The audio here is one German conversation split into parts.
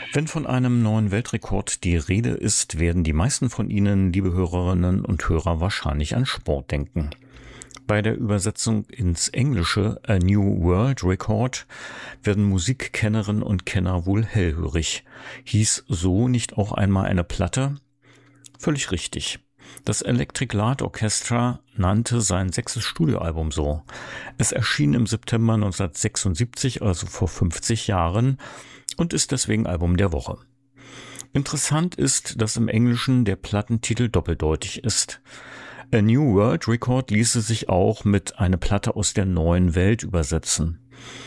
Wenn von einem neuen Weltrekord die Rede ist, werden die meisten von Ihnen, liebe Hörerinnen und Hörer, wahrscheinlich an Sport denken. Bei der Übersetzung ins Englische A New World Record werden Musikkennerinnen und Kenner wohl hellhörig. Hieß so nicht auch einmal eine Platte? Völlig richtig. Das Electric Light Orchestra nannte sein 6. Studioalbum so. Es erschien im September 1976, also vor 50 Jahren, und ist deswegen Album der Woche. Interessant ist, dass im Englischen der Plattentitel doppeldeutig ist. A New World Record ließe sich auch mit eine Platte aus der neuen Welt übersetzen.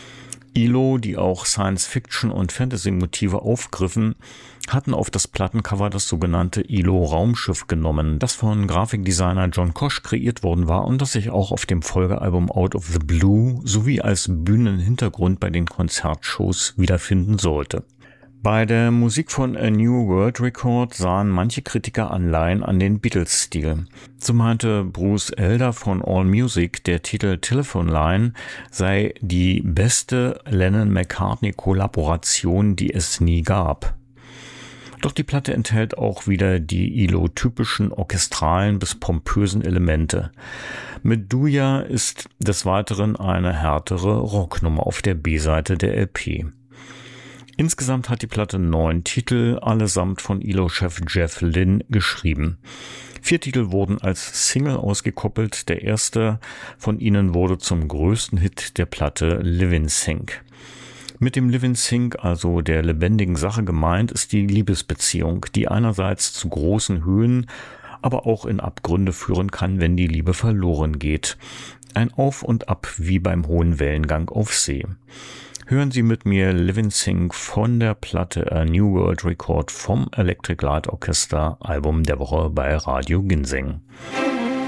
ILO, die auch Science-Fiction- und Fantasy-Motive aufgriffen, hatten auf das Plattencover das sogenannte ILO-Raumschiff genommen, das von Grafikdesigner John Koch kreiert worden war und das sich auch auf dem Folgealbum Out of the Blue sowie als Bühnenhintergrund bei den Konzertshows wiederfinden sollte. Bei der Musik von A New World Record sahen manche Kritiker Anleihen an den Beatles-Stil. So meinte Bruce Elder von AllMusic, der Titel Telephone Line sei die beste Lennon-McCartney-Kollaboration, die es nie gab. Doch die Platte enthält auch wieder die ILO-typischen orchestralen bis pompösen Elemente. Medulla ist des Weiteren eine härtere Rocknummer auf der B-Seite der LP. Insgesamt hat die Platte 9 Titel, allesamt von ILO-Chef Jeff Lynne geschrieben. 4 Titel wurden als Single ausgekoppelt, der erste von ihnen wurde zum größten Hit der Platte Living Sync. Mit dem Living Sync, also der lebendigen Sache gemeint, ist die Liebesbeziehung, die einerseits zu großen Höhen, aber auch in Abgründe führen kann, wenn die Liebe verloren geht. Ein Auf und Ab wie beim hohen Wellengang auf See. Hören Sie mit mir Living Sync von der Platte A New World Record vom Electric Light Orchestra, Album der Woche bei Radio Ginseng.